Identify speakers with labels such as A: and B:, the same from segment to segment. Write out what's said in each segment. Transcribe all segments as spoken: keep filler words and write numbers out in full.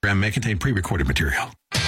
A: program may contain pre-recorded material.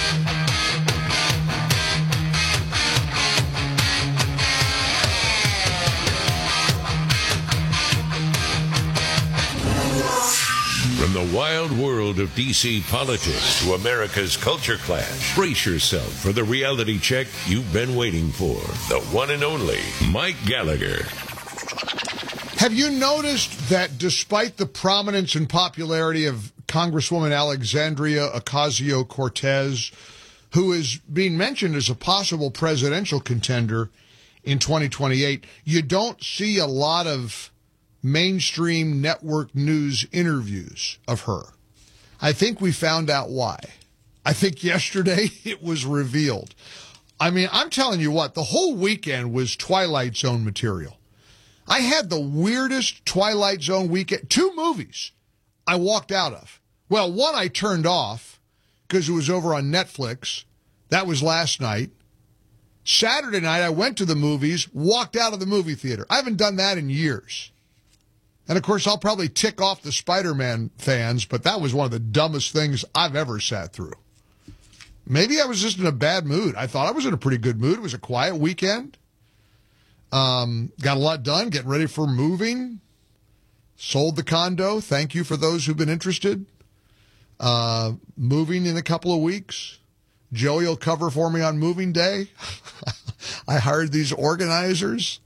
B: From the wild world of D C politics to America's culture clash, brace yourself for the reality check you've been waiting for. The one and only Mike Gallagher.
C: Have you noticed that despite the prominence and popularity of Congresswoman Alexandria Ocasio-Cortez, who is being mentioned as a possible presidential contender in twenty twenty-eight, you don't see a lot of mainstream network news interviews of her? I think we found out why. I think yesterday it was revealed. I mean, I'm telling you what, the whole weekend was Twilight Zone material. I had the weirdest Twilight Zone weekend. Two movies I walked out of. Well, one I turned off because it was over on Netflix. That was last night. Saturday night, I went to the movies, walked out of the movie theater. I haven't done that in years. And, of course, I'll probably tick off the Spider-Man fans, but that was one of the dumbest things I've ever sat through. Maybe I was just in a bad mood. I thought I was in a pretty good mood. It was a quiet weekend. Um, got a lot done, getting ready for moving. Sold the condo. Thank you for those who've been interested. Uh, moving in a couple of weeks. Joey will cover for me on moving day. I hired these organizers.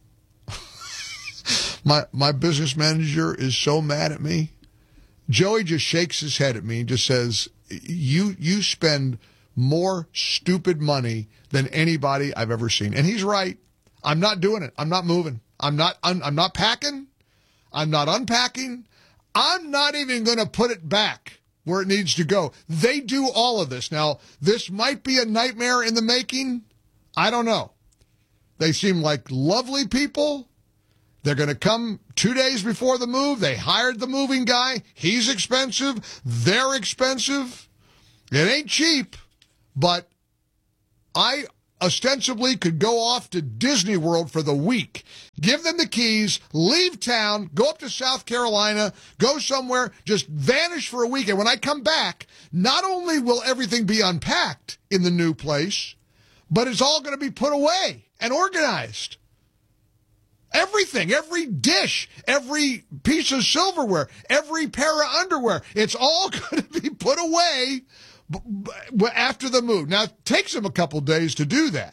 C: My my business manager is so mad at me. Joey just shakes his head at me and just says, you you spend more stupid money than anybody I've ever seen. And he's right. I'm not doing it. I'm not moving. I'm not un, I'm not packing. I'm not unpacking. I'm not even going to put it back where it needs to go. They do all of this. Now, this might be a nightmare in the making. I don't know. They seem like lovely people. They're going to come two days before the move. They hired the moving guy. He's expensive. They're expensive. It ain't cheap, but I ostensibly could go off to Disney World for the week. Give them the keys, leave town, go up to South Carolina, go somewhere, just vanish for a week. And when I come back, not only will everything be unpacked in the new place, but it's all going to be put away and organized. Everything, every dish, every piece of silverware, every pair of underwear, it's all going to be put away after the move. Now, it takes them a couple days to do that.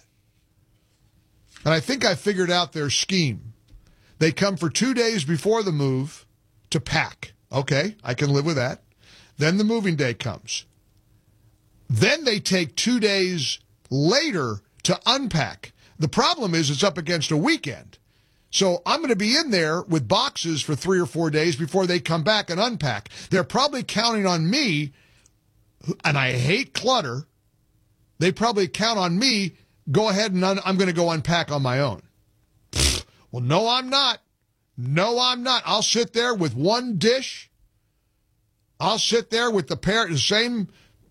C: And I think I figured out their scheme. They come for two days before the move to pack. Okay, I can live with that. Then the moving day comes. Then they take two days later to unpack. The problem is it's up against a weekend. So I'm going to be in there with boxes for three or four days before they come back and unpack. They're probably counting on me, and I hate clutter. They probably count on me, go ahead and un- I'm going to go unpack on my own. Pfft, well, no, I'm not. No, I'm not. I'll sit there with one dish. I'll sit there with the pair, the same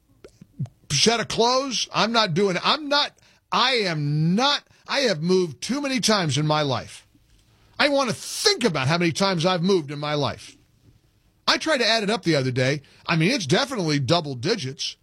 C: set of clothes. I'm not doing it. I'm not, I am not, I have moved too many times in my life. I want to think about how many times I've moved in my life. I tried to add it up the other day. I mean, it's definitely double digits.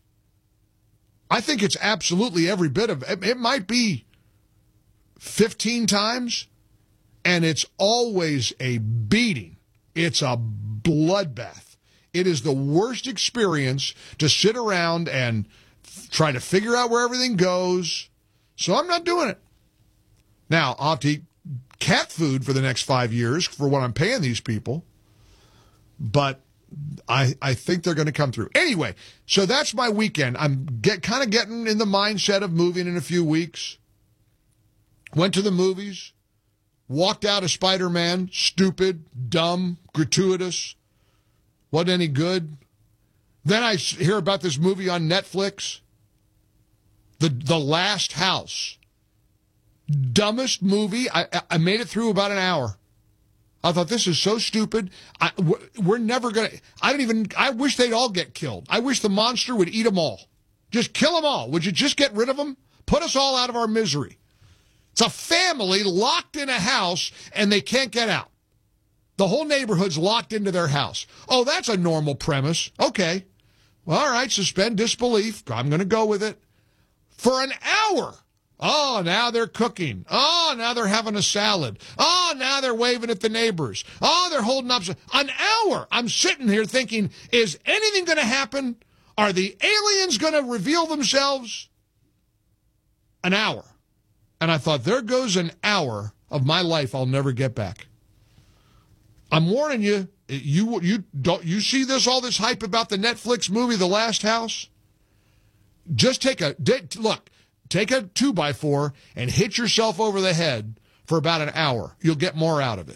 C: I think it's absolutely every bit of it. It might be fifteen times, and it's always a beating. It's a bloodbath. It is the worst experience to sit around and try to figure out where everything goes. So I'm not doing it. Now, I'll have to eat cat food for the next five years for what I'm paying these people. But I I think they're going to come through. Anyway, so that's my weekend. I'm get kind of getting in the mindset of moving in a few weeks. Went to the movies. Walked out of Spider-Man. Stupid, dumb, gratuitous. Wasn't any good. Then I hear about this movie on Netflix. The The Last House. Dumbest movie. I, I made it through about an hour. I thought, this is so stupid. I, we're never going to, I don't even, I wish they'd all get killed. I wish the monster would eat them all. Just kill them all. Would you just get rid of them? Put us all out of our misery. It's a family locked in a house and they can't get out. The whole neighborhood's locked into their house. Oh, that's a normal premise. Okay. Well, all right, suspend disbelief. I'm going to go with it. For an hour. Oh, now they're cooking. Oh, now they're having a salad. Oh, now they're waving at the neighbors. Oh, they're holding up. An hour. I'm sitting here thinking, is anything going to happen? Are the aliens going to reveal themselves? An hour. And I thought, there goes an hour of my life I'll never get back. I'm warning you. You you don't you see this all this hype about the Netflix movie The Last House? Just take a look. Take a two by four and hit yourself over the head for about an hour. You'll get more out of it.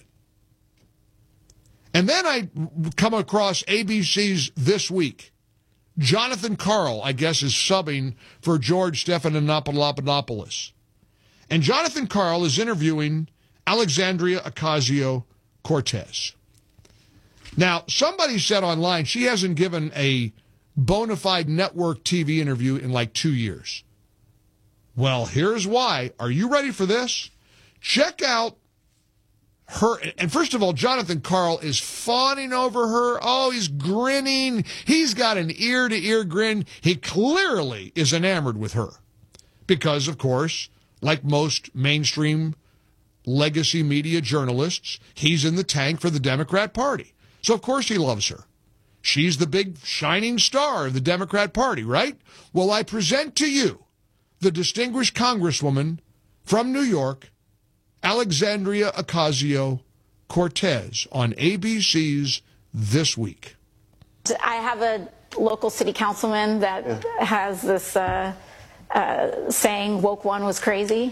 C: And then I come across A B C's This Week. Jonathan Karl, I guess, is subbing for George Stephanopoulos. And Jonathan Karl is interviewing Alexandria Ocasio-Cortez. Now, somebody said online she hasn't given a bona fide network T V interview in like two years. Well, here's why. Are you ready for this? Check out her. And first of all, Jonathan Karl is fawning over her. Oh, he's grinning. He's got an ear-to-ear grin. He clearly is enamored with her. Because, of course, like most mainstream legacy media journalists, he's in the tank for the Democrat Party. So, of course, he loves her. She's the big shining star of the Democrat Party, right? Well, I present to you the distinguished congresswoman from New York, Alexandria Ocasio-Cortez, on A B C's This Week.
D: I have a local city councilman that yeah. has this uh, uh, saying, woke one was crazy.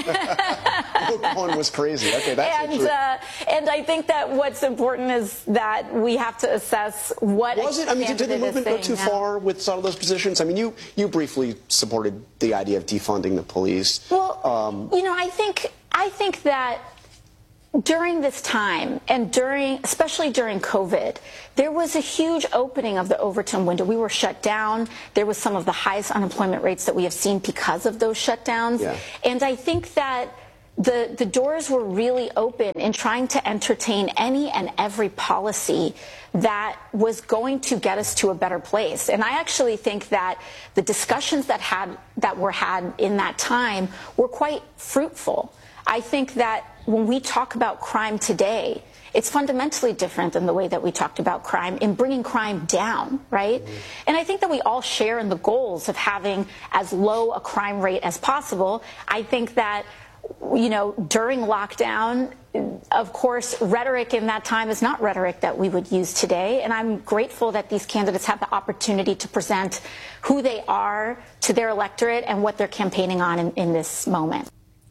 E: Woke one was crazy. Okay, that's
D: and, uh, and I think that what's important is that we have to assess what
E: was it. I mean, did, did the movement go too
D: now.
E: far with some of those positions? I mean, you you briefly supported the idea of defunding the police.
D: Well,
E: um,
D: you know, I think I think that during this time, and during, especially during COVID, there was a huge opening of the Overton window. We were shut down. There was some of the highest unemployment rates that we have seen because of those shutdowns.
E: Yeah.
D: And I think that the, the doors were really open in trying to entertain any and every policy that was going to get us to a better place. And I actually think that the discussions that had that were had in that time were quite fruitful. I think that when we talk about crime today, it's fundamentally different than the way that we talked about crime in bringing crime down, right? Mm-hmm. And I think that we all share in the goals of having as low a crime rate as possible. I think that, you know, during lockdown, of course, rhetoric in that time is not rhetoric that we would use today. And I'm grateful that these candidates have the opportunity to present who they are to their electorate and what they're campaigning on in, in this moment.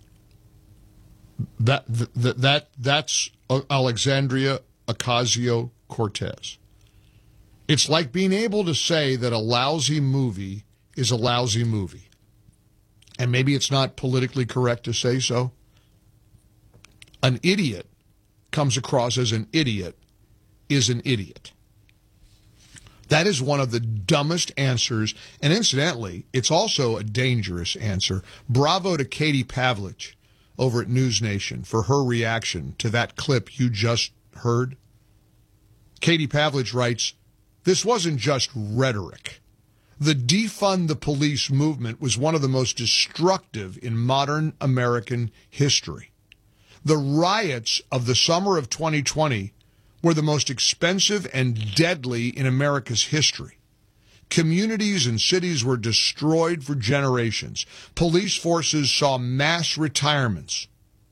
C: That, that that that's Alexandria Ocasio-Cortez. It's like being able to say that a lousy movie is a lousy movie. And maybe it's not politically correct to say so. An idiot comes across as an idiot is an idiot. That is one of the dumbest answers. And incidentally, it's also a dangerous answer. Bravo to Katie Pavlich over at News Nation for her reaction to that clip you just heard. Katie Pavlich writes, this wasn't just rhetoric. The defund the police movement was one of the most destructive in modern American history. The riots of the summer of twenty twenty were the most expensive and deadly in America's history. Communities and cities were destroyed for generations. Police forces saw mass retirements.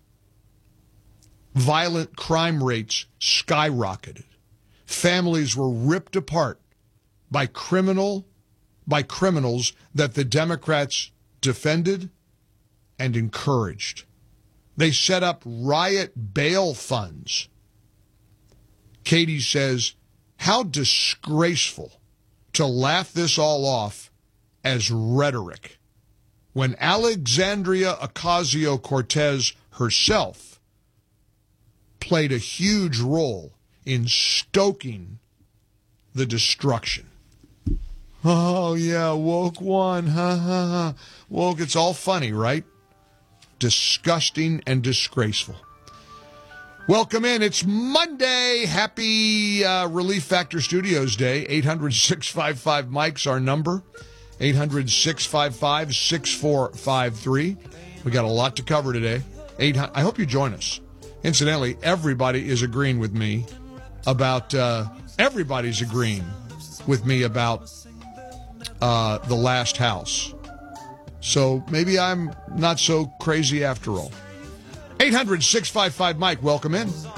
C: Violent crime rates skyrocketed. Families were ripped apart by criminal, by criminals that the Democrats defended and encouraged. They set up riot bail funds. Katie says, how disgraceful to laugh this all off as rhetoric when Alexandria Ocasio-Cortez herself played a huge role in stoking the destruction. Oh, yeah, woke one, ha, ha, ha. Woke, it's all funny, right? Disgusting and disgraceful. Welcome in. It's Monday. Happy uh, Relief Factor Studios Day. eight hundred, six five five, Mike's our number. eight hundred, six five five, six four five three. We got a lot to cover today. eight hundred, I hope you join us. Incidentally, everybody is agreeing with me about, uh, everybody's agreeing with me about uh, The Last House. So maybe I'm not so crazy after all. eight hundred, six five five, Mike, welcome in.